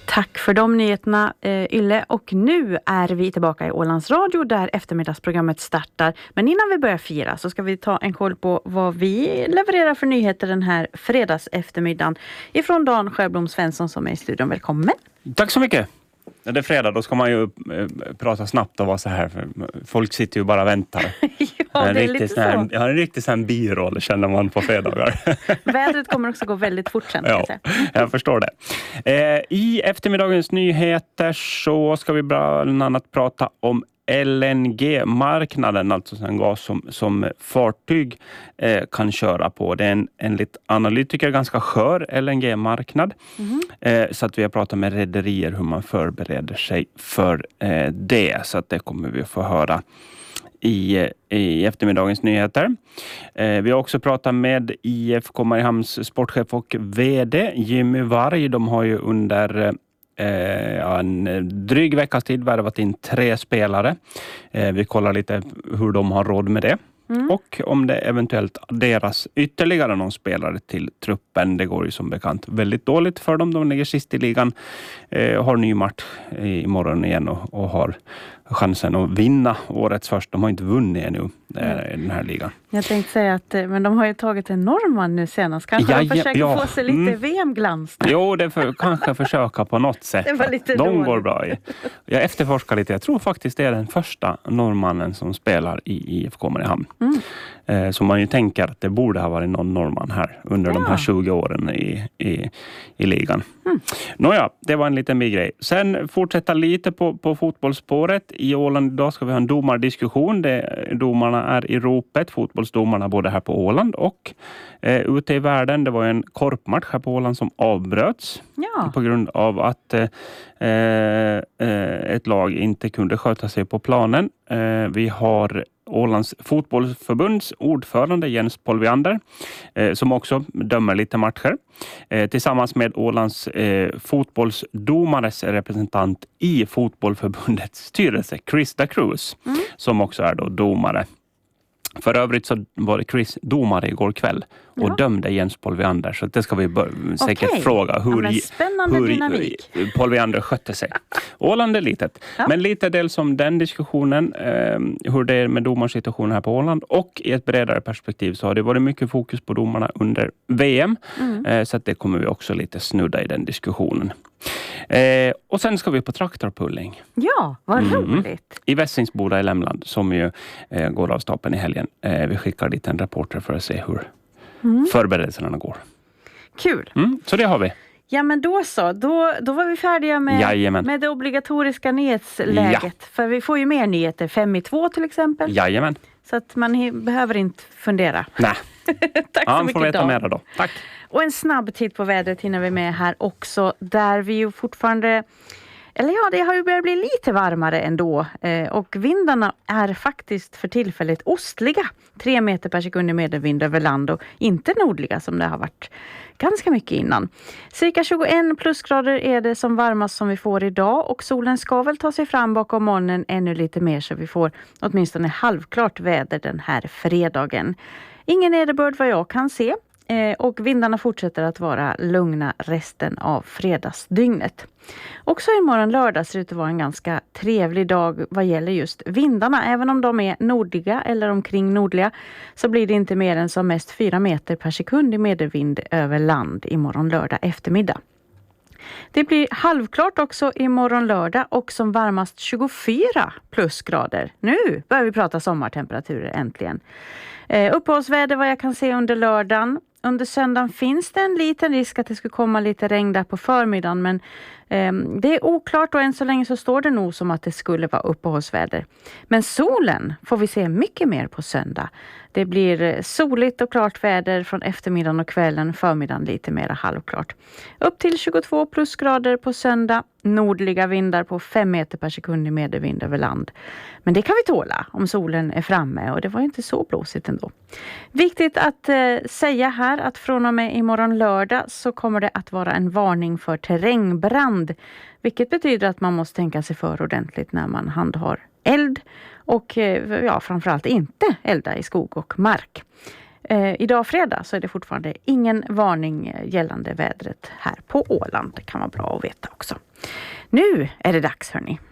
Tack för de nyheterna, Ylle. Och nu är vi tillbaka i Ålands Radio där eftermiddagsprogrammet startar. Men innan vi börjar fira så ska vi ta en koll på vad vi levererar för nyheter den här fredags eftermiddagen. Ifrån Dan Sjöblom Svensson som är i studion. Välkommen! Tack så mycket! När det är fredag då ska man ju prata snabbt och vara så här. För folk sitter ju bara och väntar. Ja, det är lite så. Jag har en riktig sån här biroll känner man på fredagar. Vädret kommer också gå väldigt fort sen. Ja, jag förstår det. I eftermiddagens nyheter så ska vi bland annat prata om LNG-marknaden, alltså en gas som fartyg kan köra på. Det är enligt analytiker ganska skör LNG-marknad. Så att vi har pratat med rederier hur man förbereder sig för det. Så att det kommer vi att få höra i eftermiddagens nyheter. Vi har också pratat med IFK Mariehamns sportchef och vd Jimmy Varg. De har ju under en dryg veckas tid värvat in 3 spelare. Vi kollar lite hur de har råd med det. Och om det eventuellt adderas ytterligare någon spelare till truppen. Det går ju som bekant väldigt dåligt för dem. De ligger sist i ligan. Har ny match imorgon igen och har chansen att vinna årets första. De har inte vunnit ännu i den här ligan. Jag tänkte säga att men de har ju tagit en norrman nu senast. Kanske de försöker få sig lite VM-glans. Jo, det kanske försöka på något sätt. Det var lite de går bra i. Jag efterforskar lite. Jag tror faktiskt det är den första norrmannen som spelar i IFK Mariehamn. Så man ju tänker att det borde ha varit någon norrman här under de här 20 åren i ligan. Nåja, det var en liten grej. Sen fortsätta lite på fotbollsspåret. I Åland idag ska vi ha en domardiskussion. Domarna är i ropet, fotbollsdomarna både här på Åland och ute i världen. Det var en korpmatch här på Åland som avbröts på grund av att ett lag inte kunde sköta sig på planen. Vi har Ålands fotbollsförbunds ordförande Jens Polviander som också dömer lite matcher tillsammans med Ålands fotbollsdomares representant i fotbollförbundets styrelse Krista Cruz som också är då domare. För övrigt så var det Chris domare igår kväll och dömde Jens Polviander. Så det ska vi säkert fråga hur Polviander skötte sig. Åland är litet. Men lite dels om den diskussionen, hur det är med domarsituationen här på Åland. Och i ett bredare perspektiv så har det varit mycket fokus på domarna under VM. Så att det kommer vi också lite snudda i den diskussionen. Och sen ska vi på traktorpulling. Ja, vad roligt. I Vässingsboda i Lämland som ju går av stapeln i helgen. Vi skickar dit en reporter för att se hur förberedelserna går. Kul. Så det har vi. Ja, men då så. Då var vi färdiga med det obligatoriska nyhetsläget. Ja. För vi får ju mer nyheter. 5 i 2 till exempel. Jajamän. Så att man behöver inte fundera. Nej. Tack så mycket, får veta mer då. Tack. Och en snabb titt på vädret hinner vi med här också. Där vi ju fortfarande... Eller det har ju börjat bli lite varmare ändå. Och vindarna är faktiskt för tillfället ostliga. 3 meter per sekund i medelvind över land och inte nordliga som det har varit ganska mycket innan. Cirka 21 plusgrader är det som varmast som vi får idag. Och solen ska väl ta sig fram bakom molnen ännu lite mer så vi får åtminstone halvklart väder den här fredagen. Ingen nederbörd vad jag kan se. Och vindarna fortsätter att vara lugna resten av fredagsdygnet. Också imorgon lördag ser det ut att vara en ganska trevlig dag vad gäller just vindarna. Även om de är nordliga eller omkring nordliga så blir det inte mer än som mest 4 meter per sekund i medelvind över land imorgon lördag eftermiddag. Det blir halvklart också imorgon lördag och som varmast 24 plusgrader. Nu börjar vi prata sommartemperaturer äntligen. Uppehållsväder vad jag kan se under lördagen. Under söndagen finns det en liten risk att det skulle komma lite regn där på förmiddagen. Men det är oklart och än så länge så står det nog som att det skulle vara uppehållsväder. Men solen får vi se mycket mer på söndag. Det blir soligt och klart väder från eftermiddagen och kvällen, förmiddagen lite mer halvklart. Upp till 22 plusgrader på söndag, nordliga vindar på 5 meter per sekund i medelvind över land. Men det kan vi tåla om solen är framme och det var ju inte så blåsigt ändå. Viktigt att säga här att från och med imorgon lördag så kommer det att vara en varning för terrängbrand. Vilket betyder att man måste tänka sig för ordentligt när man handhar eld och framförallt inte elda i skog och mark. Idag fredag så är det fortfarande ingen varning gällande vädret här på Åland. Det kan vara bra att veta också. Nu är det dags hörni.